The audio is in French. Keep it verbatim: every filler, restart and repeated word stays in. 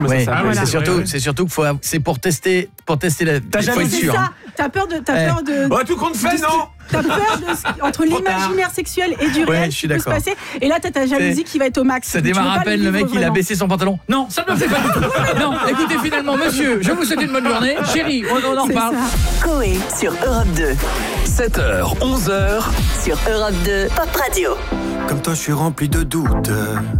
Ouais, ça, ah, voilà. c'est surtout, Ouais, ouais. c'est surtout qu'il faut, c'est pour tester, pour tester la. T'as il faut jamais être dit sûr. ça. Hein. T'as peur de, t'as Eh. peur de. Oh, tout compte fait, de- non. T'as peur de ce- entre l'imaginaire sexuel et du Ouais, réel je suis qui peut se d'accord. passer. Et là, t'as ta jalousie qui va être au max. Ça Tu démarre veux à pas peine, le vivre mec il a vraiment. baissé son pantalon. Non, ça ne me fait pas du tout. Non, écoutez finalement, monsieur, je vous souhaite une bonne journée. Chérie, on, on en C'est reparle. ça. Coé sur Europe deux. sept heures, onze heures. Sur Europe deux, Pop Radio. Comme toi, je suis rempli de doutes.